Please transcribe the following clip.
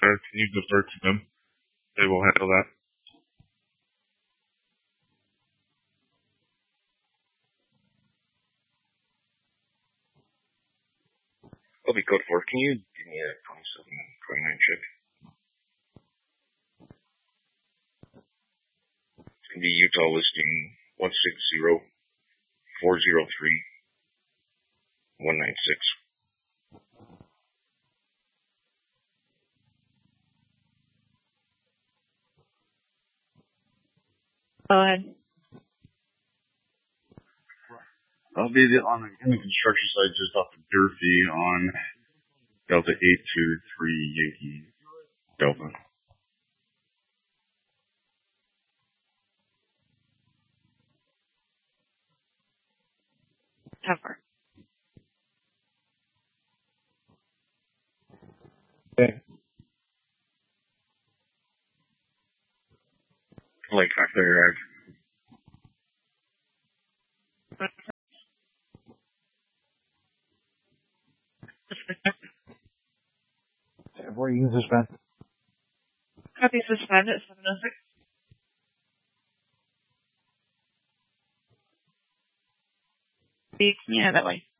can you defer to them? They will handle that. I'll be code 4. Can you give me a 2729 check? It's going to be Utah listing 160-403-196. Go ahead. I'll be in the construction site just off of Durfee on Delta 823 Yankee Delta. Cover. Okay. Like after Where you can suspend. Copy suspend at 706. Yeah, that way.